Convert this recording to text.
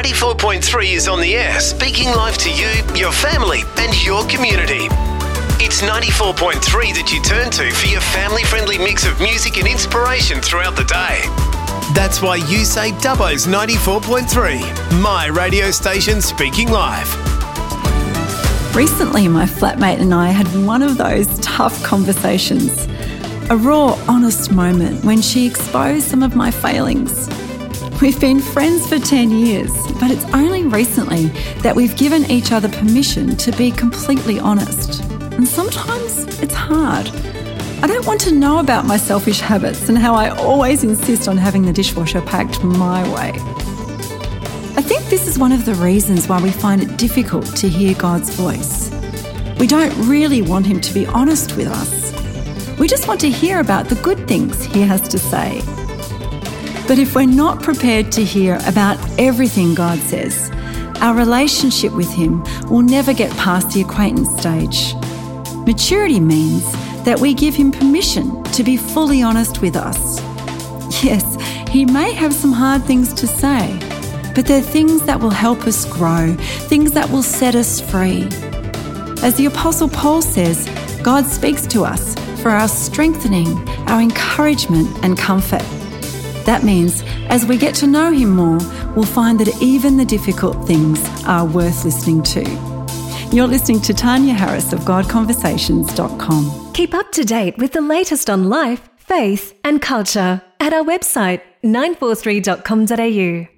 94.3 is on the air, speaking life to you, your family and your community. It's 94.3 that you turn to for your family-friendly mix of music and inspiration throughout the day. That's why you say Dubbo's 94.3, my radio station speaking live. Recently, my flatmate and I had one of those tough conversations. A raw, honest moment when she exposed some of my failings. We've been friends for 10 years, but it's only recently that we've given each other permission to be completely honest. And sometimes it's hard. I don't want to know about my selfish habits and how I always insist on having the dishwasher packed my way. I think this is one of the reasons why we find it difficult to hear God's voice. We don't really want Him to be honest with us. We just want to hear about the good things He has to say. But if we're not prepared to hear about everything God says, our relationship with Him will never get past the acquaintance stage. Maturity means that we give Him permission to be fully honest with us. Yes, He may have some hard things to say, but they're things that will help us grow, things that will set us free. As the Apostle Paul says, God speaks to us for our strengthening, our encouragement and comfort. That means as we get to know Him more, we'll find that even the difficult things are worth listening to. You're listening to Tanya Harris of GodConversations.com. Keep up to date with the latest on life, faith and culture at our website 943.com.au.